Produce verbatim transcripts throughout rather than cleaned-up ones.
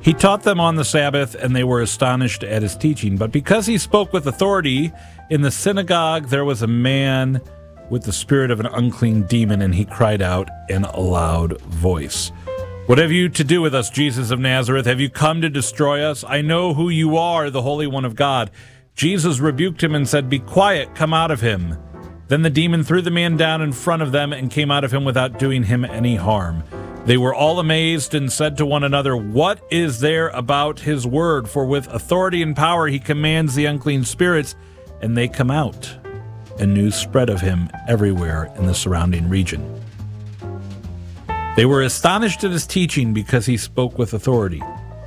He taught them on the Sabbath, and they were astonished at his teaching. But because he spoke with authority in the synagogue, there was a man with the spirit of an unclean demon, and he cried out in a loud voice, "What have you to do with us, Jesus of Nazareth? Have you come to destroy us? I know who you are, the Holy One of God." Jesus rebuked him and said, "Be quiet, come out of him." Then the demon threw the man down in front of them and came out of him without doing him any harm. They were all amazed and said to one another, "What is there about his word? For with authority and power he commands the unclean spirits, and they come out." And news spread of him everywhere in the surrounding region. They were astonished at his teaching because he spoke with authority.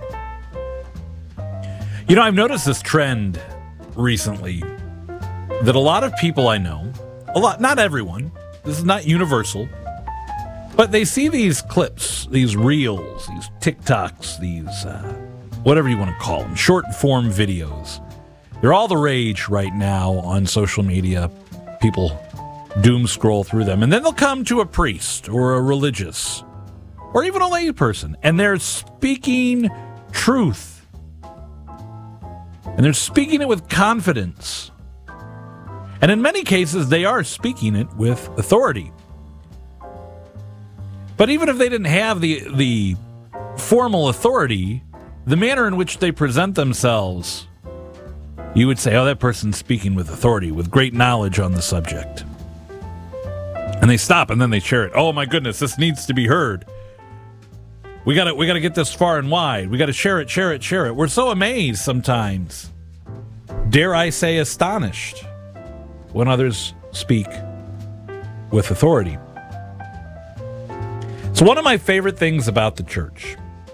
You know, I've noticed this trend recently that a lot of people I know, a lot, not everyone, this is not universal, but they see these clips, these reels, these TikToks, these, uh, whatever you want to call them, short-form videos. They're all the rage right now on social media. People doom scroll through them. And then they'll come to a priest or a religious or even a lay person, and they're speaking truth. And they're speaking it with confidence. And in many cases, they are speaking it with authority. But even if they didn't have the the formal authority, the manner in which they present themselves, you would say, oh, that person's speaking with authority, with great knowledge on the subject. And they stop and then they share it. Oh my goodness, this needs to be heard. We gotta we gotta get this far and wide. We gotta share it, share it, share it. We're so amazed sometimes, dare I say astonished, when others speak with authority. It's one of my favorite things about the church.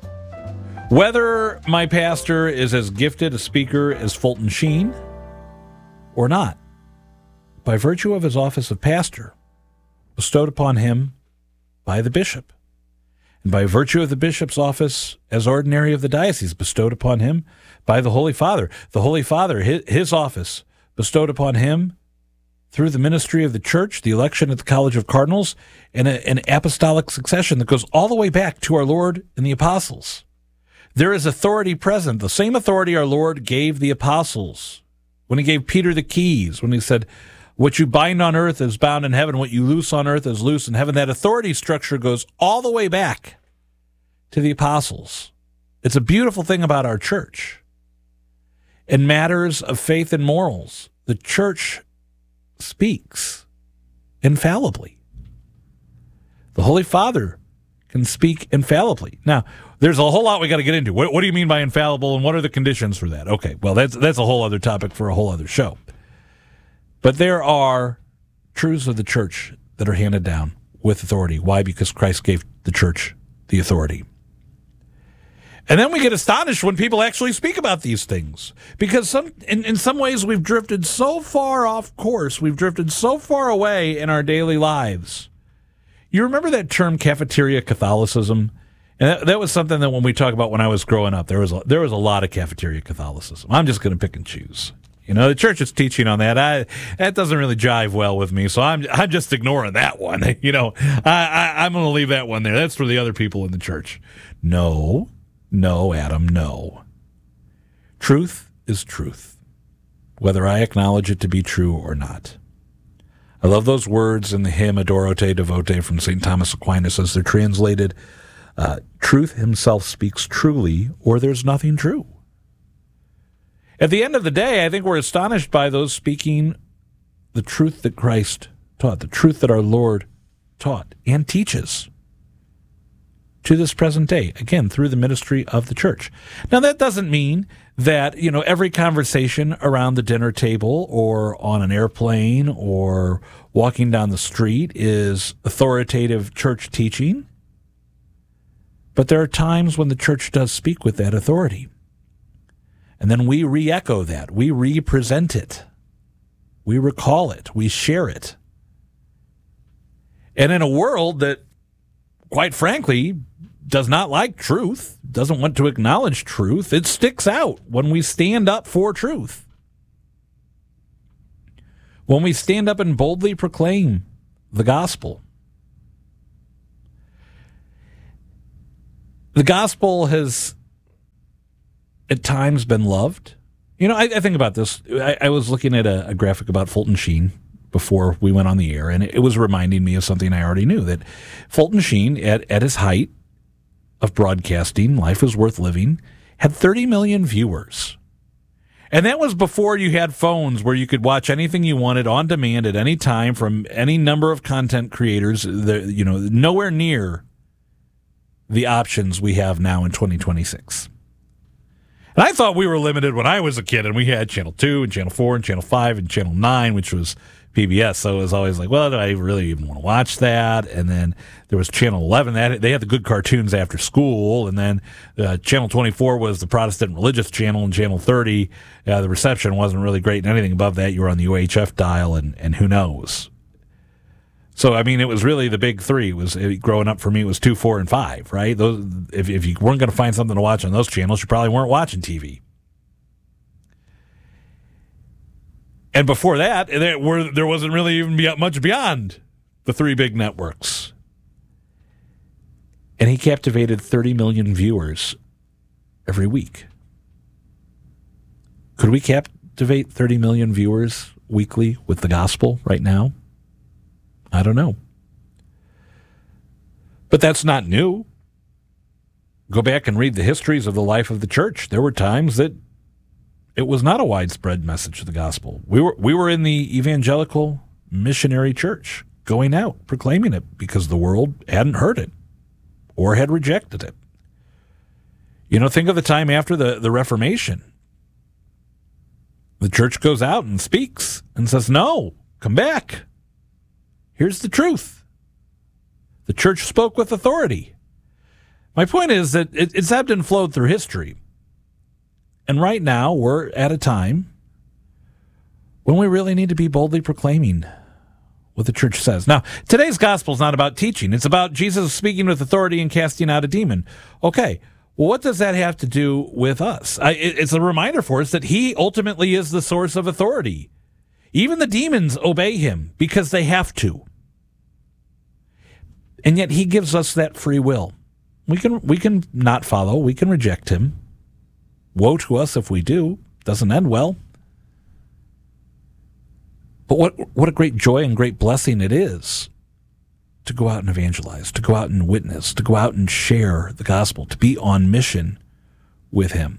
Whether my pastor is as gifted a speaker as Fulton Sheen or not, by virtue of his office of pastor, bestowed upon him by the bishop, and by virtue of the bishop's office as ordinary of the diocese, bestowed upon him by the Holy Father. The Holy Father, his, his office, bestowed upon him through the ministry of the church, the election at the College of Cardinals, and a, an apostolic succession that goes all the way back to our Lord and the apostles. There is authority present, the same authority our Lord gave the apostles when he gave Peter the keys, when he said, what you bind on earth is bound in heaven, what you loose on earth is loose in heaven. That authority structure goes all the way back to the apostles. It's a beautiful thing about our church. In matters of faith and morals, the church speaks infallibly. The Holy Father can speak infallibly. Now, there's a whole lot we got to get into. What, what do you mean by infallible, and what are the conditions for that? Okay, well, that's that's a whole other topic for a whole other show. But there are truths of the church that are handed down with authority. Why? Because Christ gave the church the authority. And then we get astonished when people actually speak about these things. Because some, in, in some ways we've drifted so far off course, we've drifted so far away in our daily lives. You remember that term cafeteria Catholicism? And that, that was something that when we talk about when I was growing up, there was a, there was a lot of cafeteria Catholicism. I'm just going to pick and choose. You know, the church is teaching on that. I, that doesn't really jive well with me, so I'm I'm just ignoring that one. You know, I, I, I'm going to leave that one there. That's for the other people in the church. No. No, Adam, no. Truth is truth, whether I acknowledge it to be true or not. I love those words in the hymn Adoro Te Devote from Saint Thomas Aquinas as they're translated, uh, truth himself speaks truly, or there's nothing true. At the end of the day, I think we're astonished by those speaking the truth that Christ taught, the truth that our Lord taught and teaches to this present day, again, through the ministry of the church. Now, that doesn't mean that, you know, every conversation around the dinner table or on an airplane or walking down the street is authoritative church teaching. But there are times when the church does speak with that authority. And then we re-echo that. We re-present it. We recall it. We share it. And in a world that, quite frankly, does not like truth, doesn't want to acknowledge truth, it sticks out when we stand up for truth. When we stand up and boldly proclaim the gospel. The gospel has at times been loved? You know, I, I think about this. I, I was looking at a, a graphic about Fulton Sheen before we went on the air, and it, it was reminding me of something I already knew, that Fulton Sheen, at, at his height of broadcasting, Life is Worth Living, had thirty million viewers. And that was before you had phones where you could watch anything you wanted on demand at any time from any number of content creators. The, you know, nowhere near the options we have now in twenty twenty-six. And I thought we were limited when I was a kid, and we had Channel two and Channel four and Channel five and Channel nine, which was P B S. So it was always like, well, do I really even want to watch that? And then there was Channel eleven. That they had the good cartoons after school. And then uh, Channel twenty-four was the Protestant religious channel, and Channel thirty, uh, the reception wasn't really great. And anything above that, you were on the U H F dial, and, and who knows. So, I mean, it was really the big three. It was it, growing up for me, it was two, four, and five, right? Those, if, if you weren't going to find something to watch on those channels, you probably weren't watching T V. And before that, there, were, there wasn't really even much beyond the three big networks. And he captivated thirty million viewers every week. Could we captivate thirty million viewers weekly with the gospel right now? I don't know. But that's not new. Go back and read the histories of the life of the church. There were times that it was not a widespread message of the gospel. We were we were in the evangelical missionary church, going out, proclaiming it, because the world hadn't heard it or had rejected it. You know, think of the time after the, the Reformation. The church goes out and speaks and says, no, come back. Here's the truth. The church spoke with authority. My point is that it, it's ebbed and flowed through history. And right now, we're at a time when we really need to be boldly proclaiming what the church says. Now, today's gospel is not about teaching. It's about Jesus speaking with authority and casting out a demon. Okay, well, what does that have to do with us? I, it, it's a reminder for us that he ultimately is the source of authority. Even the demons obey him because they have to. And yet he gives us that free will. We can we can not follow. We can reject him. Woe to us if we do. Doesn't end well. But what what a great joy and great blessing it is to go out and evangelize, to go out and witness, to go out and share the gospel, to be on mission with him.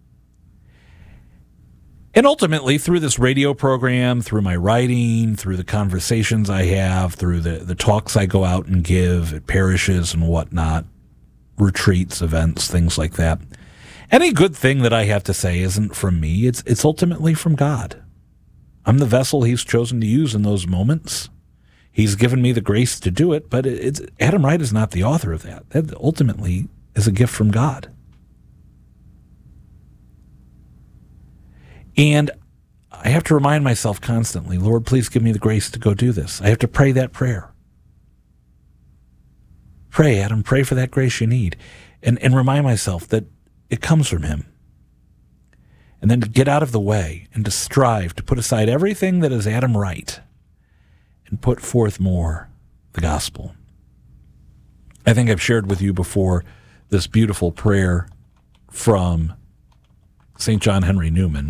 And ultimately, through this radio program, through my writing, through the conversations I have, through the, the talks I go out and give at parishes and whatnot, retreats, events, things like that, any good thing that I have to say isn't from me. It's it's ultimately from God. I'm the vessel he's chosen to use in those moments. He's given me the grace to do it, but it's, Adam Wright is not the author of that. That ultimately is a gift from God. And I have to remind myself constantly, Lord, please give me the grace to go do this. I have to pray that prayer. Pray, Adam, pray for that grace you need. And, and remind myself that it comes from him. And then to get out of the way and to strive to put aside everything that is Adam Wright and put forth more the gospel. I think I've shared with you before this beautiful prayer from Saint John Henry Newman.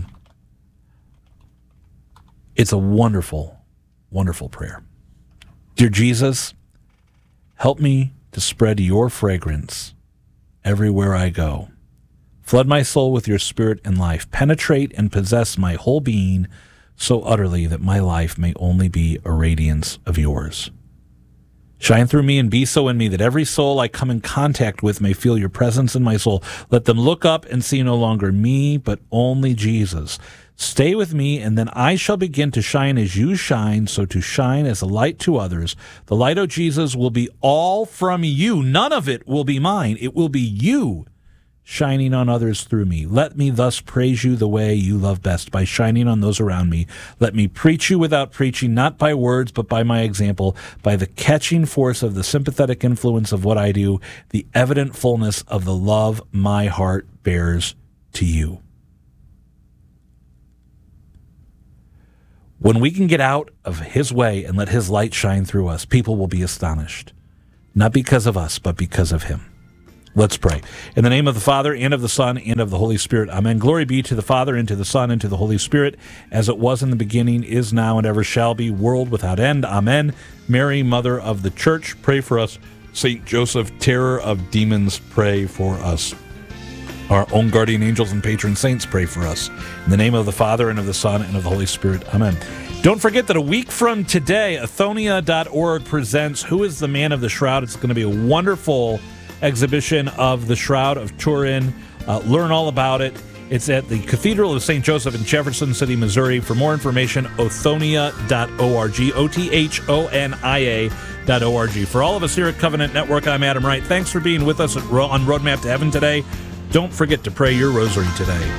It's a wonderful, wonderful prayer. Dear Jesus, help me to spread your fragrance everywhere I go. Flood my soul with your spirit and life. Penetrate and possess my whole being so utterly that my life may only be a radiance of yours. Shine through me and be so in me that every soul I come in contact with may feel your presence in my soul. Let them look up and see no longer me, but only Jesus. Stay with me, and then I shall begin to shine as you shine, so to shine as a light to others. The light, O Jesus, will be all from you. None of it will be mine. It will be you shining on others through me. Let me thus praise you the way you love best, by shining on those around me. Let me preach you without preaching, not by words, but by my example, by the catching force of the sympathetic influence of what I do, the evident fullness of the love my heart bears to you. When we can get out of his way and let his light shine through us, people will be astonished. Not because of us, but because of him. Let's pray. In the name of the Father, and of the Son, and of the Holy Spirit. Amen. Glory be to the Father, and to the Son, and to the Holy Spirit, as it was in the beginning, is now, and ever shall be, world without end. Amen. Mary, Mother of the Church, pray for us. Saint Joseph, terror of demons, pray for us. Our own guardian angels and patron saints, pray for us. In the name of the Father, and of the Son, and of the Holy Spirit. Amen. Don't forget that a week from today, Athonia dot org presents Who is the Man of the Shroud? It's going to be a wonderful exhibition of the Shroud of Turin. Uh, learn all about it. It's at the Cathedral of Saint Joseph in Jefferson City, Missouri. For more information, Othonia dot org, O T H O N I A dot O R G. For all of us here at Covenant Network, I'm Adam Wright. Thanks for being with us at Ro- on Roadmap to Heaven today. Don't forget to pray your rosary today.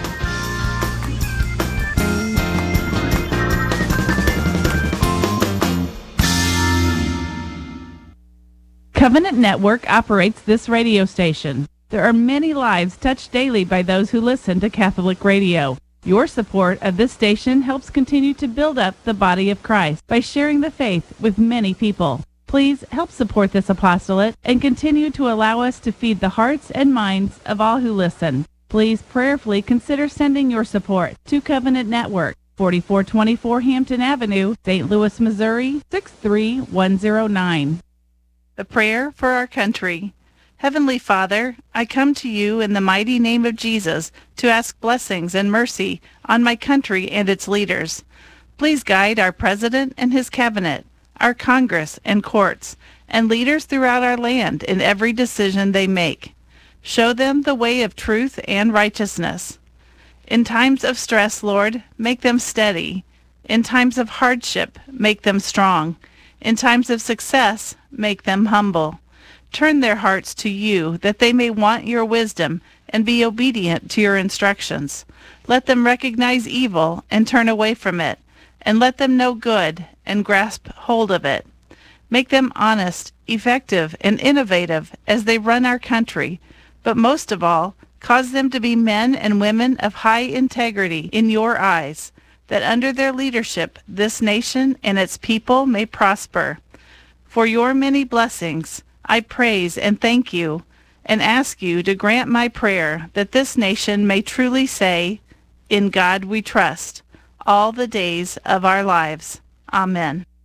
Covenant Network operates this radio station. There are many lives touched daily by those who listen to Catholic radio. Your support of this station helps continue to build up the body of Christ by sharing the faith with many people. Please help support this apostolate and continue to allow us to feed the hearts and minds of all who listen. Please prayerfully consider sending your support to Covenant Network, forty-four twenty-four Hampton Avenue, Saint Louis, Missouri, six three one zero nine. A prayer for our country. Heavenly Father, I come to you in the mighty name of Jesus to ask blessings and mercy on my country and its leaders. Please guide our President and his cabinet, our Congress and courts, and leaders throughout our land in every decision they make. Show them the way of truth and righteousness. In times of stress, Lord, make them steady. In times of hardship, make them strong. In times of success, make them humble. Turn their hearts to you, that they may want your wisdom and be obedient to your instructions. Let them recognize evil and turn away from it, and let them know good and grasp hold of it. Make them honest, effective, and innovative as they run our country, but most of all, cause them to be men and women of high integrity in your eyes, that under their leadership this nation and its people may prosper. For your many blessings, I praise and thank you, and ask you to grant my prayer that this nation may truly say, "In God we trust," all the days of our lives. Amen.